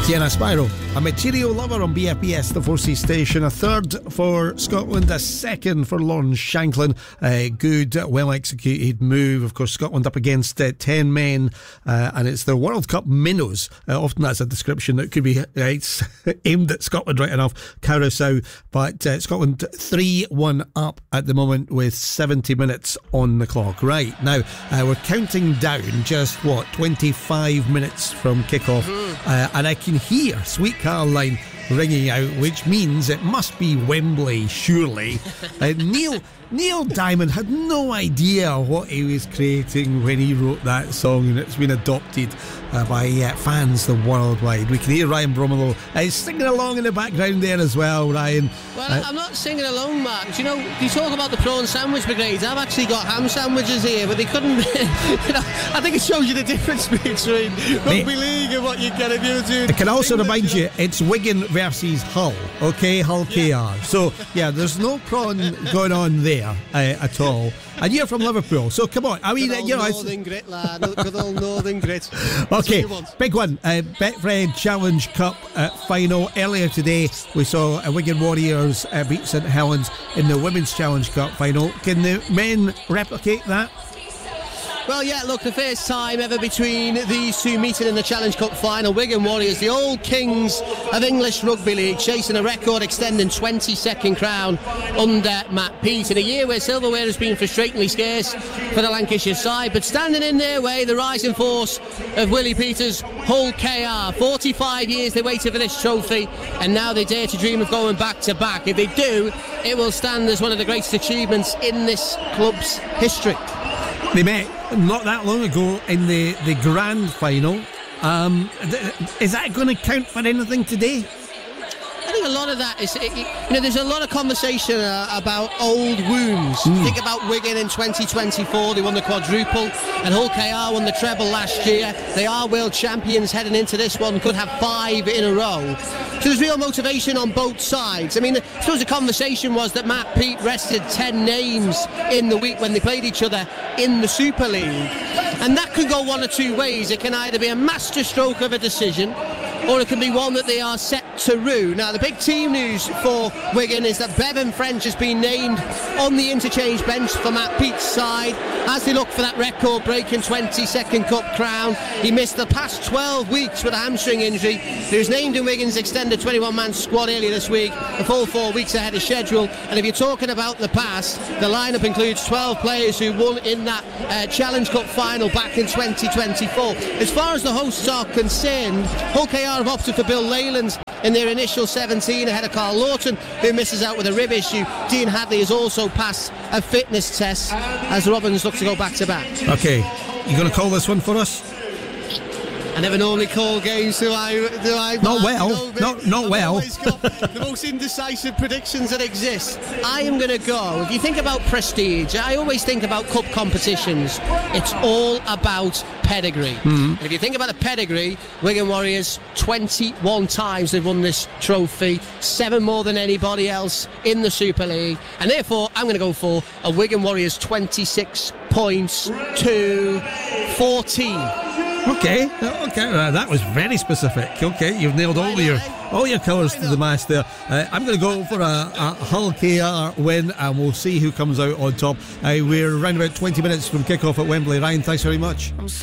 Kiana Spyro, a material lover on BFBS, the 4C station. A third for Scotland, a second for Lauren Shanklin. Good, well executed move. Of course, Scotland up against 10 men, and it's the World Cup minnows. Often that's a description that could be aimed at Scotland, right enough. Curaçao, but Scotland 3-1 up at the moment with 70 minutes on the clock. Right, now we're counting down just 25 minutes from kick-off, and I can hear Sweet Caroline ringing out, which means it must be Wembley, surely. Neil Diamond had no idea what he was creating when he wrote that song, and it's been adopted by fans worldwide. We can hear Ryan Bromlow singing along in the background there as well, Ryan. Well, I'm not singing along, Mark. You know, you talk about the prawn sandwich brigades. I've actually got ham sandwiches here, but they couldn't. I think it shows you the difference between rugby league and what you get if you're doing. I can also remind you, it's Wigan versus Hull, okay? Hull KR. So, yeah, there's no prawn going on there at all. And you're from Liverpool, so come on. I mean, good old Northern grit, lad. Good old Northern grit. Okay, big one. Betfred Challenge Cup final. Earlier today, we saw Wigan Warriors beat St Helens in the Women's Challenge Cup final. Can the men replicate that? Well, yeah, look, the first time ever between these two meeting in the Challenge Cup final. Wigan Warriors, the old kings of English Rugby League, chasing a record-extending 22nd crown under Matt Peat in a year where silverware has been frustratingly scarce for the Lancashire side. But standing in their way, the rising force of Willie Peters' Hull KR. 45 years they waited for this trophy, and now they dare to dream of going back-to-back. If they do, it will stand as one of the greatest achievements in this club's history. They met not that long ago in the grand final. Is that going to count for anything today? I think a lot of that is, there's a lot of conversation about old wounds. Think about Wigan in 2024, they won the quadruple, and Hull KR won the treble last year. They are world champions heading into this one, could have 5 in a row. So there's real motivation on both sides. I mean, I suppose the conversation was that Matt Peat rested 10 names in the week when they played each other in the Super League. And that could go one or two ways. It can either be a masterstroke of a decision, or it can be one that they are set to rue. Now, the big team news for Wigan is that Bevan French has been named on the interchange bench for Matt Peat's side as they look for that record-breaking 22nd Cup crown. He missed the past 12 weeks with a hamstring injury. He was named in Wigan's extended 21-man squad earlier this week, a full 4 weeks ahead of schedule. And if you're talking about the past, the lineup includes 12 players who won in that Challenge Cup final back in 2024. As far as the hosts are concerned, Hull KR have opted for Bill Leyland in their initial 17 ahead of Carl Lawton, who misses out with a rib issue. Dean Hadley has also passed a fitness test as the Robins look to go back to back. Okay, you going to call this one for us? I never normally call games, do I? Not well. Not well. I've always got the most indecisive predictions that exist. I am going to go. If you think about prestige, I always think about cup competitions. It's all about pedigree. And if you think about the pedigree, Wigan Warriors 21 times they've won this trophy, 7 more than anybody else in the Super League, and therefore I'm going to go for a Wigan Warriors 26 points to 14. Okay, that was very specific. Okay, you've nailed all your colours to the mast there. I'm going to go for a Hull KR win, and we'll see who comes out on top. We're around about 20 minutes from kick-off at Wembley. Ryan, thanks very much.